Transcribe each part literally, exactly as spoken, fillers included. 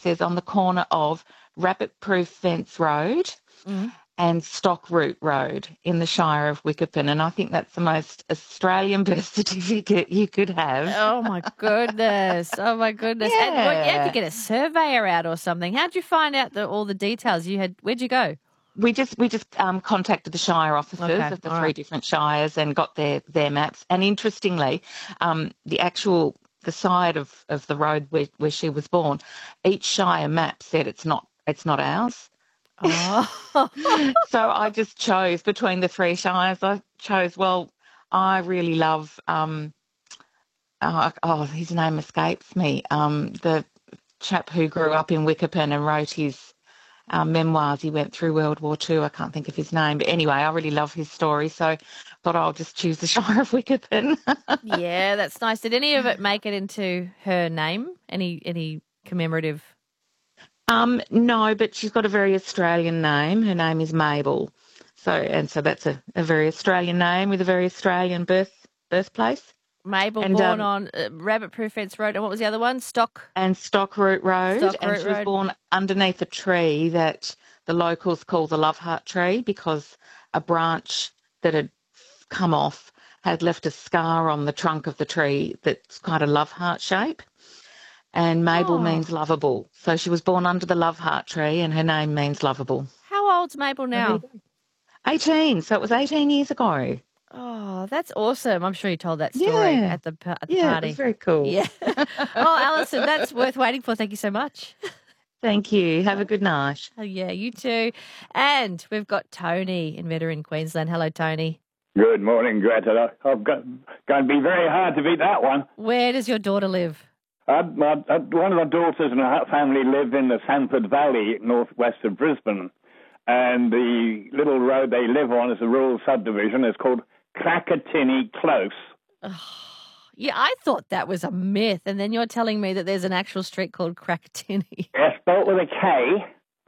says on the corner of Rabbit Proof Fence Road Mm. and Stock Root Road in the Shire of Wickerpen. And I think that's the most Australian birth certificate you could have. Oh, my goodness. Oh, my goodness. And what, you had to Yeah. get a surveyor out or something. How'd you find out the, all the details? You had? Where'd you go? We just we just um, contacted the Shire officers Okay, of the all three right. different shires and got their, their maps. And interestingly, um, the actual the side of, of the road where, where she was born, each shire map said it's not it's not ours. Oh. So I just chose between the three shires. I chose, well, I really love, um, oh, oh, his name escapes me, um, the chap who grew up in Wickerpen and wrote his um, memoirs. He went through World War Two. I can't think of his name. But anyway, I really love his story. So I thought I'll just choose the Shire of Wickerpen. Yeah, that's nice. Did any of it make it into her name? Any any commemorative? Um, no, but she's got a very Australian name. Her name is Mabel. So, and so that's a, a very Australian name with a very Australian birth birthplace. Mabel And, born um, on uh, Rabbit Proof Fence Road. And what was the other one? Stock. And Stock Root Road. Stock and Root she was Road. born underneath a tree that the locals call the Love Heart tree because a branch that had come off had left a scar on the trunk of the tree that's quite a love heart shape. And Mabel Oh. means lovable. So she was born under the Love Heart tree and her name means lovable. How old's Mabel now? eighteen. So it was eighteen years ago. Oh, that's awesome. I'm sure you told that story Yeah. at the pa- at the Yeah, party. it was very cool. Yeah. Oh, Alison, that's worth waiting for. Thank you so much. Thank you. Have a good night. Oh, yeah, you too. And we've got Tony in Medera in Queensland. Hello, Tony. Good morning, Greta. I've got going to be very hard to beat that one. Where does your daughter live? Uh, my, uh, one of my daughters and her family live in the Sanford Valley, northwest of Brisbane. And the little road they live on is a rural subdivision. It's called Crackatini Close. Oh, yeah, I thought that was a myth. And then you're telling me that there's an actual street called Crackatini. Yeah, spelled with a K,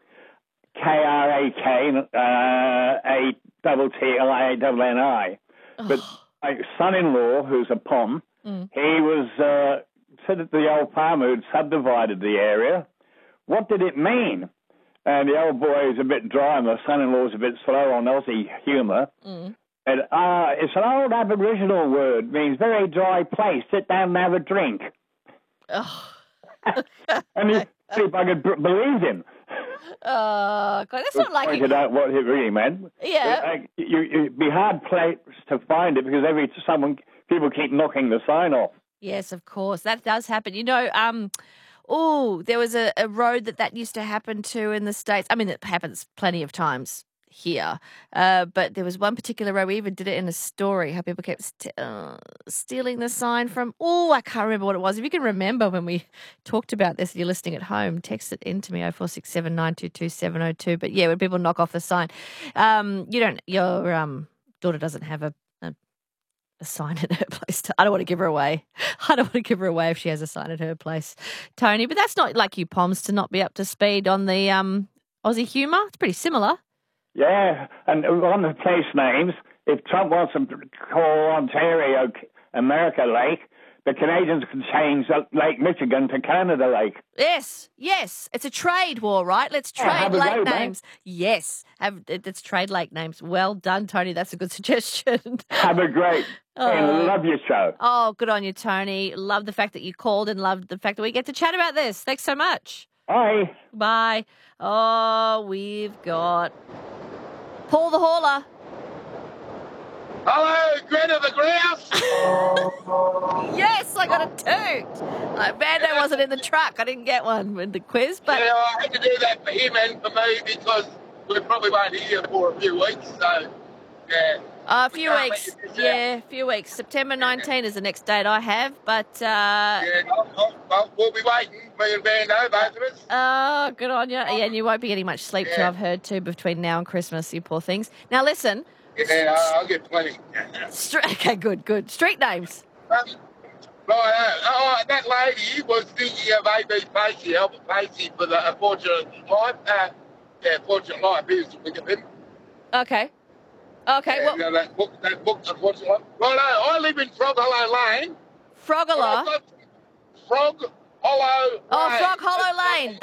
K R A K, uh, A double T L I A double N I. But my son-in-law, who's a P O M, Mm. he was, uh, said that the old farmer who'd subdivided the area, what did it mean? And the old boy is a bit dry and the son-in-law's a bit slow on Aussie humour. Mm. And, uh, it's an old Aboriginal word, means very dry place, sit down and have a drink. Oh. And he, see if I could b- believe him. Oh, God, that's not like Pointed you. out what it really meant. Yeah. But, uh, you, it'd be hard place to find it because every someone people keep knocking the sign off. Yes, of course. That does happen. You know, um, oh, there was a, a road that that used to happen to in the States. I mean, it happens plenty of times here. Uh, but there was one particular road, we even did it in a story, how people kept st- uh, stealing the sign from, oh, I can't remember what it was. If you can remember when we talked about this, you're listening at home, text it in to me, oh four six seven, nine two two, seven oh two. But yeah, when people knock off the sign, um, you don't, your um, daughter doesn't have a a sign at her place. I don't want to give her away. I don't want to give her away if she has a sign at her place, Tony. But that's not like you P O Ms to not be up to speed on the um, Aussie humour. It's pretty similar. Yeah, and on the place names, if Trump wants to call Ontario America Lake, the Canadians can change Lake Michigan to Canada Lake. Yes, yes. It's a trade war, right? Let's Yeah, trade have a lake go, mate. names. Yes, have, let's trade lake names. Well done, Tony. That's a good suggestion. Have a great Oh. and love your show. Oh, good on you, Tony. Love the fact that you called and love the fact that we get to chat about this. Thanks so much. Bye. Bye. Oh, we've got Paul the Hauler. Hello, Greta the Grouse. Yes, I got a toot. Like, Mando wasn't in the truck. I didn't get one with the quiz, but Yeah, I had to do that for him and for me because we probably won't hear for a few weeks. So, yeah. uh, a few We can't weeks. let you miss Yeah, a few weeks. September nineteenth is the next date I have, but uh, out. Yeah, I'll, I'll, well, we'll be waiting, me and Vando, both of us. oh, good on you. Yeah, and you won't be getting much sleep too, Yeah. I've heard too, between now and Christmas, you poor things. Now listen. Yeah, I'll, I'll get plenty. Stre- okay, good, good. Street names. Um, right, uh, oh, that lady was thinking of A B Pacey, Albert Pacey, for the Fortunate Life. Uh, yeah, Fortunate Life is with him. Okay. Okay, Yeah, well, you know, that book, that book, Unfortunate Life. Well, no, I live in Frog Hollow Lane. Frogala. Frog Hollow Oh, Lane. Frog Hollow Lane.